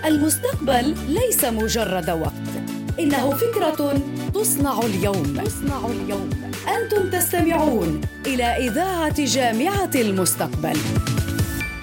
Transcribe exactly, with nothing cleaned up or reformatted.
المستقبل ليس مجرد وقت، إنه فكرة تصنع اليوم. تصنع اليوم. أنتم تستمعون إلى إذاعة جامعة المستقبل.